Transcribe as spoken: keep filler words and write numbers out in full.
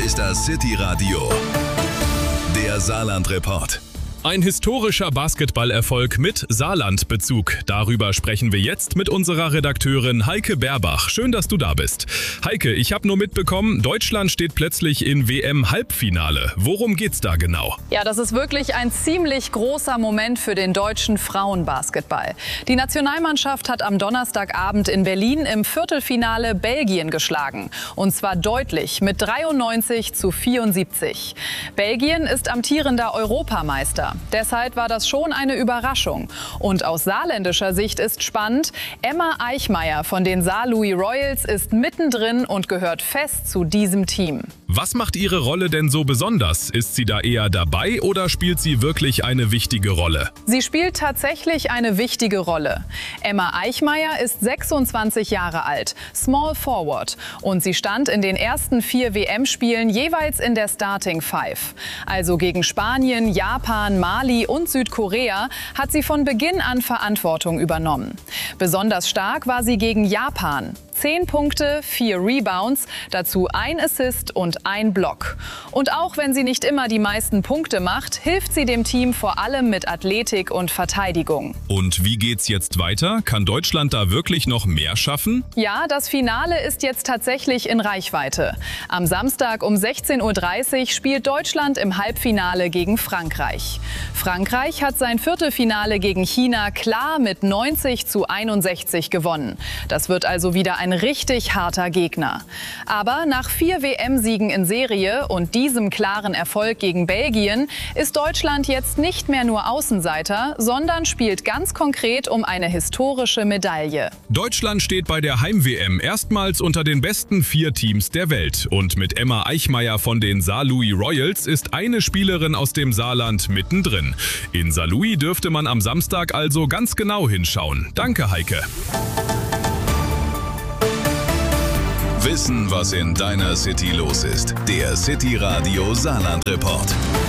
ist das City Radio, der Saarland-Report. Ein historischer Basketballerfolg mit Saarland-Bezug. Darüber sprechen wir jetzt mit unserer Redakteurin Heike Berbach. Schön, dass du da bist. Heike, ich habe nur mitbekommen, Deutschland steht plötzlich in W M-Halbfinale. Worum geht's da genau? Ja, das ist wirklich ein ziemlich großer Moment für den deutschen Frauenbasketball. Die Nationalmannschaft hat am Donnerstagabend in Berlin im Viertelfinale Belgien geschlagen. Und zwar deutlich mit dreiundneunzig zu vierundsiebzig. Belgien ist amtierender Europameister. Deshalb war das schon eine Überraschung. Und aus saarländischer Sicht ist spannend, Emma Eichmeyer von den Saarlouis Royals ist mittendrin und gehört fest zu diesem Team. Was macht ihre Rolle denn so besonders? Ist sie da eher dabei oder spielt sie wirklich eine wichtige Rolle? Sie spielt tatsächlich eine wichtige Rolle. Emma Eichmeyer ist sechsundzwanzig Jahre alt, Small Forward. Und sie stand in den ersten vier W M-Spielen jeweils in der Starting Five. Also gegen Spanien, Japan, Mali und Südkorea hat sie von Beginn an Verantwortung übernommen. Besonders stark war sie gegen Japan. Zehn Punkte, vier Rebounds, dazu ein Assist und ein Block. Und auch wenn sie nicht immer die meisten Punkte macht, hilft sie dem Team vor allem mit Athletik und Verteidigung. Und wie geht's jetzt weiter? Kann Deutschland da wirklich noch mehr schaffen? Ja, das Finale ist jetzt tatsächlich in Reichweite. Am Samstag um sechzehn Uhr dreißig spielt Deutschland im Halbfinale gegen Frankreich. Frankreich hat sein Viertelfinale gegen China klar mit neunzig zu einundsechzig gewonnen. Das wird also wieder ein Ein richtig harter Gegner. Aber nach vier W M-Siegen in Serie und diesem klaren Erfolg gegen Belgien ist Deutschland jetzt nicht mehr nur Außenseiter, sondern spielt ganz konkret um eine historische Medaille. Deutschland steht bei der Heim-W M erstmals unter den besten vier Teams der Welt. Und mit Emma Eichmeyer von den Saarlouis Royals ist eine Spielerin aus dem Saarland mittendrin. In Saarlouis dürfte man am Samstag also ganz genau hinschauen. Danke, Heike. Wissen, was in deiner City los ist. Der City Radio Saarland-Report.